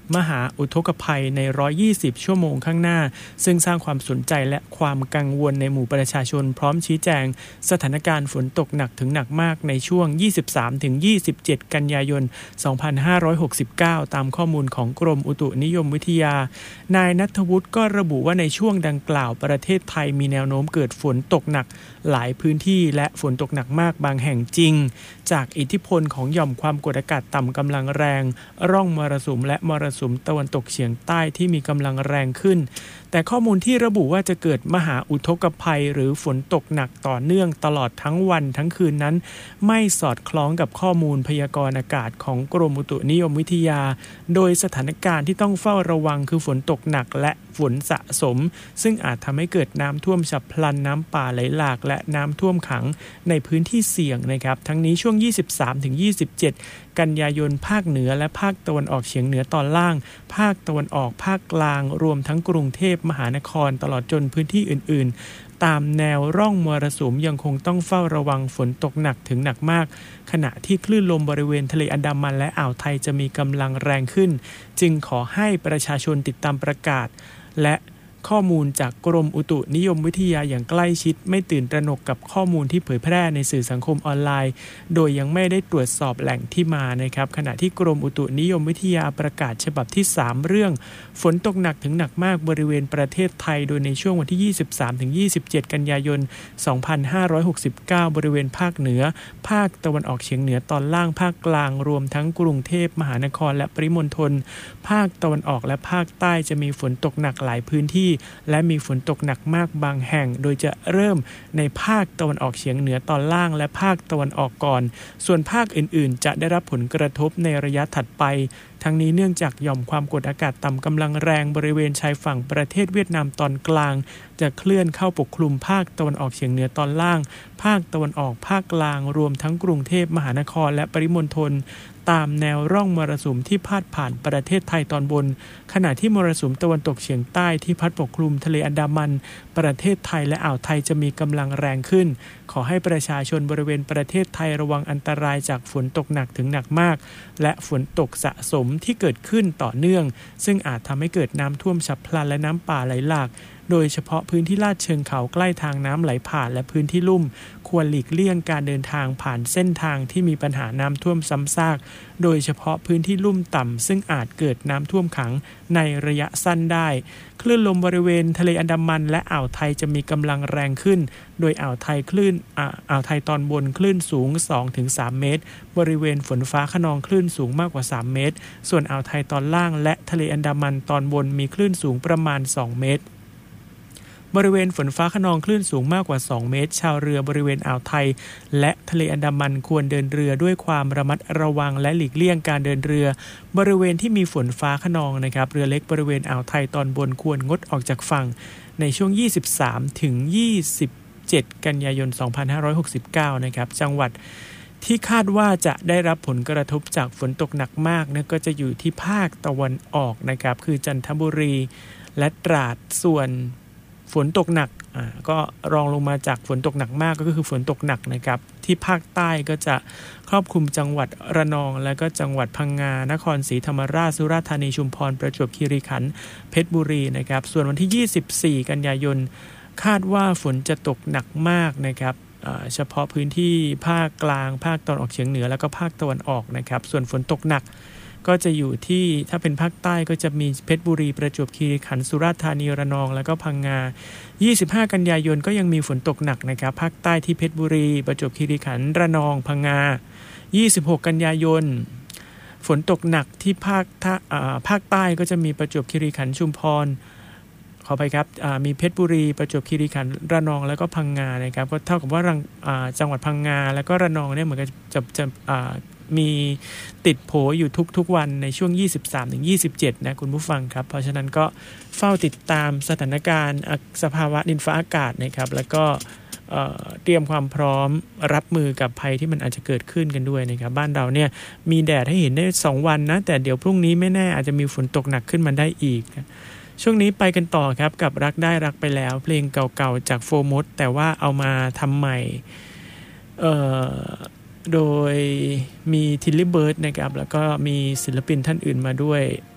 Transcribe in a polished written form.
มหาอุทกภัยใน120ชั่วโมงข้างหน้าซึ่งสร้างความสนใจและความกังวลในหมู่ประชาชนพร้อมชี้แจงสถานการณ์ฝนตกหนักถึงหนักมากในช่วง 23-27 กันยายน 2569 ตามข้อมูลของกรมอุตุนิยมวิทยานายณัฐวุฒิก็ระบุว่าในช่วงดังกล่าวประเทศไทยมีแนวโน้มเกิดฝนตกหนักหลายพื้นที่และฝนตกหนักมากบางแห่งจริงจากอิทธิพลของหย่อมความกดอากาศต่ำกำลังแรงร่องมรสุมและมรสุมตะวันตกเฉียงใต้ที่มีกำลังแรงขึ้นแต่ข้อมูลที่ระบุว่าจะเกิดมหาอุทกภัยหรือฝนตกหนักต่อเนื่องตลอดทั้งวันทั้งคืนนั้นไม่สอดคล้องกับข้อมูลพยากรณ์อากาศของกรมอุตุนิยมวิทยาโดยสถานการณ์ที่ต้องเฝ้าระวังคือฝนตกหนักและฝนสะสมซึ่งอาจทำให้เกิดน้ำท่วมฉับพลันน้ำป่าไหลหลากและน้ำท่วมขังในพื้นที่เสี่ยงนะครับทั้งนี้ช่วง 23-27 กันยายนภาคเหนือและภาคตะวันออกเฉียงเหนือตอนล่างภาคตะวันออกภาคกลางรวมทั้งกรุงเทพมหานครตลอดจนพื้นที่อื่นๆตามแนวร่องมรสุมยังคงต้องเฝ้าระวังฝนตกหนักถึงหนักมากขณะที่คลื่นลมบริเวณทะเลอันดามันและอ่าวไทยจะมีกำลังแรงขึ้นจึงขอให้ประชาชนติดตามประกาศและข้อมูลจากกรมอุตุนิยมวิทยาอย่างใกล้ชิดไม่ตื่นตระหนกกับข้อมูลที่เผยแพร่ในสื่อสังคมออนไลน์โดยยังไม่ได้ตรวจสอบแหล่งที่มานะครับขณะที่กรมอุตุนิยมวิทยาประกาศฉบับที่3เรื่องฝนตกหนักถึงหนักมากบริเวณประเทศไทยโดยในช่วงวันที่ 23-27 กันยายน 2569 บริเวณภาคเหนือภาคตะวันออกเฉียงเหนือตอนล่างภาคกลางรวมทั้งกรุงเทพมหานครและปริมณฑลภาคตะวันออกและภาคใต้จะมีฝนตกหนักหลายพื้นที่และมีฝนตกหนักมากบางแห่งโดยจะเริ่มในภาคตะวันออกเฉียงเหนือตอนล่างและภาคตะวันออกก่อนส่วนภาคอื่นๆจะได้รับผลกระทบในระยะถัดไปทั้งนี้เนื่องจากหย่อมความกดอากาศต่ำกำลังแรงบริเวณชายฝั่งประเทศเวียดนามตอนกลางจะเคลื่อนเข้าปกคลุมภาคตะวันออกเฉียงเหนือตอนล่างภาคตะวันออกภาคกลางรวมทั้งกรุงเทพมหานครและปริมณฑลตามแนวร่องมรสุมที่พาดผ่านประเทศไทยตอนบนขณะที่มรสุมตะวันตกเฉียงใต้ที่พัดปกคลุมทะเลอันดามันประเทศไทยและอ่าวไทยจะมีกำลังแรงขึ้นขอให้ประชาชนบริเวณประเทศไทยระวังอันตรายจากฝนตกหนักถึงหนักมากและฝนตกสะสมที่เกิดขึ้นต่อเนื่องซึ่งอาจทำให้เกิดน้ำท่วมฉับพลันและน้ำป่าไหลหลากโดยเฉพาะพื้นที่ลาดเชิงเขาใกล้ทางน้ำไหลผ่านและพื้นที่ลุ่มควรหลีกเลี่ยงการเดินทางผ่านเส้นทางที่มีปัญหาน้ำท่วมซ้ำซากโดยเฉพาะพื้นที่ลุ่มต่ำซึ่งอาจเกิดน้ำท่วมขังในระยะสั้นได้คลื่นลมบริเวณทะเลอันดามันและอ่าวไทยจะมีกำลังแรงขึ้นโดยอ่าวไทยตอนบนคลื่นสูง 2-3 เมตรบริเวณฝนฟ้าคะนองคลื่นสูงมากกว่า3เมตรส่วนอ่าวไทยตอนล่างและทะเลอันดามันตอนบนมีคลื่นสูงประมาณ2เมตรบริเวณฝนฟ้าคะนองคลื่นสูงมากกว่า2เมตรชาวเรือบริเวณอ่าวไทยและทะเลอันดามันควรเดินเรือด้วยความระมัดระวังและหลีกเลี่ยงการเดินเรือบริเวณที่มีฝนฟ้าคะนองนะครับเรือเล็กบริเวณอ่าวไทยตอนบนควรงดออกจากฝั่งในช่วง 23-27 กันยายน 2569 นะครับจังหวัดที่คาดว่าจะได้รับผลกระทบจากฝนตกหนักมากนะก็จะอยู่ที่ภาคตะวันออกนะครับคือจันทบุรีและตราดส่วนฝนตกหนักก็รองลงมาจากฝนตกหนักมากก็คือฝนตกหนักนะครับที่ภาคใต้ก็จะครอบคลุมจังหวัดระนองและก็จังหวัดพังงานครศรีธรรมราชสุราษฎร์ธานีชุมพรประจวบคีรีขันธ์เพชรบุรีนะครับส่วนวันที่24กันยายนคาดว่าฝนจะตกหนักมากนะครับเฉพาะพื้นที่ภาคกลางภาคตะวันออกเฉียงเหนือแล้วก็ภาคตะวันออกนะครับส่วนฝนตกหนักก็จะอยู่ที่ถ้าเป็นภาคใต้ก็จะมีเพชรบุรีประจวบคีรีขันธ์สุราษฎร์ธานีระนองแล้วก็พังงา25กันยายนก็ยังมีฝนตกหนักนะครับภาคใต้ที่เพชรบุรีประจวบคีรีขันธ์ระนองพังงา26กันยายนฝนตกหนักที่ภาคใต้ก็จะมีประจวบคีรีขันธ์ชุมพรขอไปครับมีเพชรบุรีประจวบคีรีขันธ์ระนองแล้วก็พังงานะครับก็เท่ากับว่าจังหวัดพังงาแล้วก็ระนองเนี่ยเหมือนกับจะมีติดโผอยู่ทุกวันในช่วง 23-27 นะคุณผู้ฟังครับเพราะฉะนั้นก็เฝ้าติดตามสถานการณ์สภาวะดินฟ้าอากาศนะครับแล้วก็เตรียมความพร้อมรับมือกับภัยที่มันอาจจะเกิดขึ้นกันด้วยนะครับบ้านเราเนี่ยมีแดดให้เห็นได้2วันนะแต่เดี๋ยวพรุ่งนี้ไม่แน่อาจจะมีฝนตกหนักขึ้นมาได้อีกนะช่วงนี้ไปกันต่อครับกับรักได้รักไปแล้วเพลงเก่าๆจากโฟร์มดแต่ว่าเอามาทำใหม่โดยมีทิลลี่เบิร์ดนะครับแล้วก็มีศิลปินท่านอื่นมาด้วย